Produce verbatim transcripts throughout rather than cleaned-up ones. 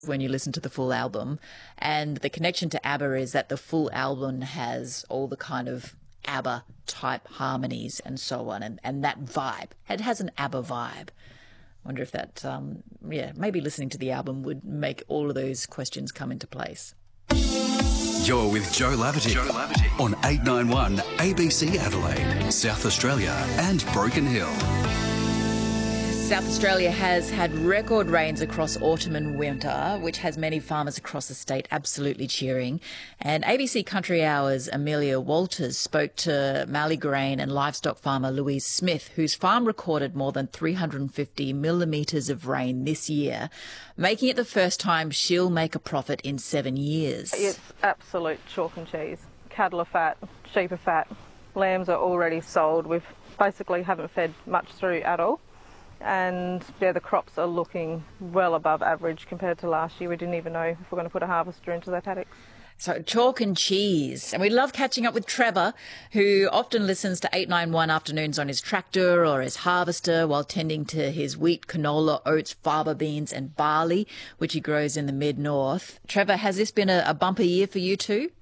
when you listen to the full album. And the connection to ABBA is that the full album has all the kind of ABBA type harmonies and so on, and, and that vibe. It has an ABBA vibe. I wonder if that, um, yeah, maybe listening to the album would make all of those questions come into place. You're with Joe Laverty, Joe Laverty on eight ninety-one A B C Adelaide, South Australia and Broken Hill. South Australia has had record rains across autumn and winter, which has many farmers across the state absolutely cheering. And A B C Country Hour's Amelia Walters spoke to Mallee grain and livestock farmer Louise Smith, whose farm recorded more than three hundred fifty millimetres of rain this year, making it the first time she'll make a profit in seven years. It's absolute chalk and cheese. Cattle are fat, sheep are fat, lambs are already sold. We've basically haven't fed much through at all. And yeah, the crops are looking well above average compared to last year. We didn't even know if we're going to put a harvester into their paddocks. So chalk and cheese. And we love catching up with Trevor, who often listens to eight ninety-one afternoons on his tractor or his harvester while tending to his wheat, canola, oats, faba beans and barley, which he grows in the mid-north. Trevor, has this been a, a bumper year for you too?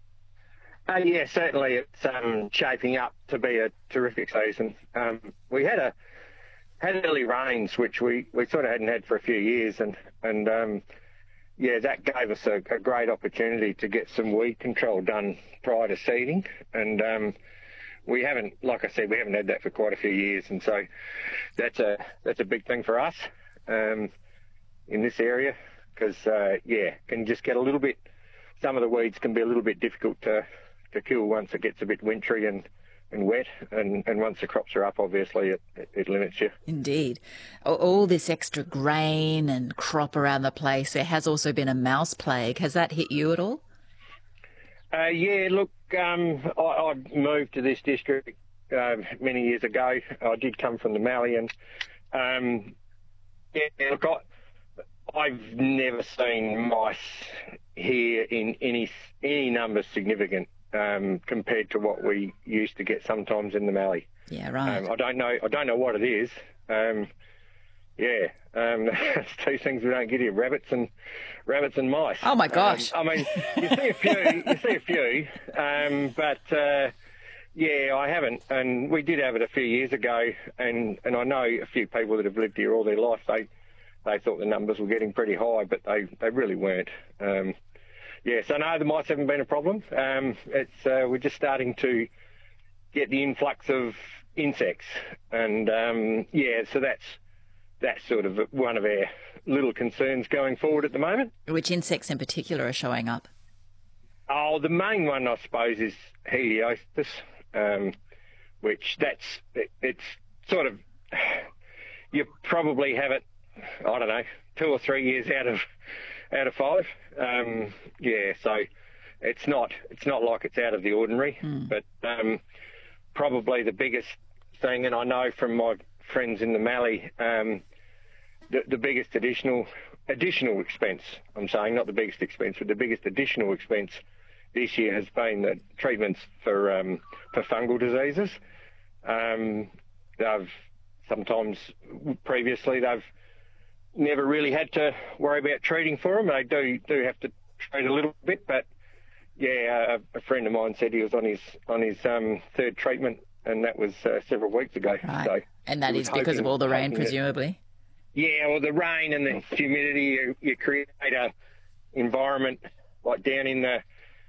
Uh, yeah, certainly it's um, shaping up to be a terrific season. Um, we had a had early rains, which we, we sort of hadn't had for a few years, and, and um, yeah, that gave us a, a great opportunity to get some weed control done prior to seeding, and um, we haven't, like I said, we haven't had that for quite a few years, and so that's a that's a big thing for us um, in this area, because, uh, yeah, can just get a little bit, some of the weeds can be a little bit difficult to, to kill once it gets a bit wintry and and wet, and, and once the crops are up, obviously, it, it, it limits you. Indeed. All this extra grain and crop around the place. There has also been a mouse plague. Has that hit you at all? Uh, yeah, look, um, I, I moved to this district uh, many years ago. I did come from the Mallee, and um, yeah, look, I, I've never seen mice here in any any numbers significant Um, compared to what we used to get sometimes in the Mallee. Yeah, right. Um, I don't know. I don't know what it is. Um, yeah, um, that's two things we don't get here: rabbits and rabbits and mice. Oh my gosh! Um, I mean, you see a few. You see a few, um, but uh, yeah, I haven't. And we did have it a few years ago, and, and I know a few people that have lived here all their life. They they thought the numbers were getting pretty high, but they they really weren't. Um, Yeah, so no, the mice haven't been a problem. Um, it's uh, we're just starting to get the influx of insects, and um, yeah, so that's that's sort of one of our little concerns going forward at the moment. Which insects in particular are showing up? Oh, the main one, I suppose, is Heliospis, um, which that's it, it's sort of you probably have it, I don't know, two or three years out of. Out of five, um, yeah. So it's not it's not like it's out of the ordinary, mm. but um, probably the biggest thing, and I know from my friends in the Mallee, um, the, the biggest additional additional expense. I'm saying not the biggest expense, but the biggest additional expense this year has been the treatments for um, for fungal diseases. Um, they've sometimes previously they've never really had to worry about treating for them. They do do have to treat a little bit, but yeah, a, a friend of mine said he was on his on his um, third treatment, and that was uh, several weeks ago. Right. So and that is because hoping, of all the rain, presumably? That, yeah, well, the rain and the humidity, you, you create a environment like down in the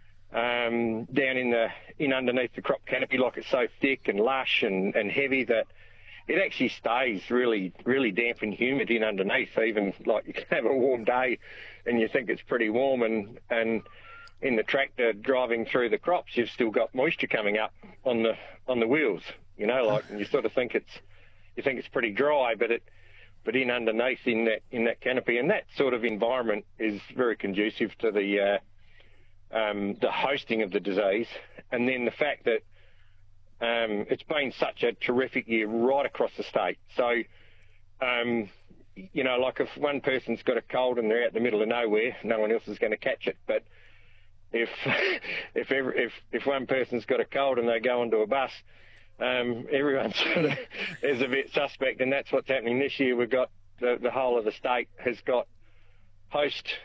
um, down in the in underneath the crop canopy, like it's so thick and lush and, and heavy that it actually stays really, really damp and humid in underneath. Even like you can have a warm day and you think it's pretty warm, and, and in the tractor driving through the crops, you've still got moisture coming up on the on the wheels. You know, like and you sort of think it's you think it's pretty dry, but it but in underneath in that in that canopy, and that sort of environment is very conducive to the uh, um, the hosting of the disease, and then the fact that Um, it's been such a terrific year right across the state. So, um, you know, like if one person's got a cold and they're out in the middle of nowhere, no one else is going to catch it. But if if every, if if one person's got a cold and they go onto a bus, um, everyone sort of is a bit suspect, and that's what's happening this year. We've got the, the whole of the state has got host